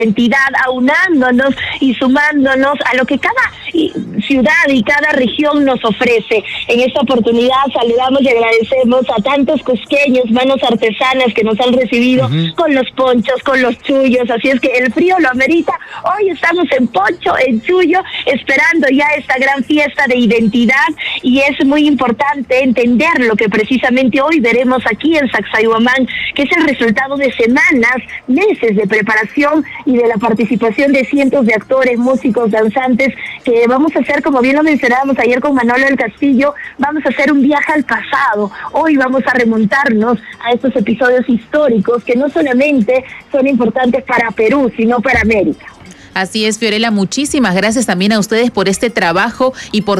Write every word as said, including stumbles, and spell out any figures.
identidad, aunándonos y sumándonos a lo que cada ciudad y cada región nos ofrece. En esta oportunidad saludamos y agradecemos a tantos cusqueños, manos artesanas que nos han recibido uh-huh. con los ponchos, con los chullos, así es que el frío lo amerita. Hoy estamos en poncho, en chullo, esperando ya esta gran fiesta de identidad, y es muy importante entender lo que precisamente hoy veremos aquí en Sacsayhuamán, que es el resultado de semanas, meses de preparación y de la participación de cientos de actores, músicos, danzantes, que vamos a hacer, como bien lo mencionábamos ayer con Manolo del Castillo, vamos a hacer un viaje al pasado. Hoy vamos a remontarnos a estos episodios históricos que no solamente son importantes para Perú, sino para América. Así es, Fiorella, muchísimas gracias también a ustedes por este trabajo y por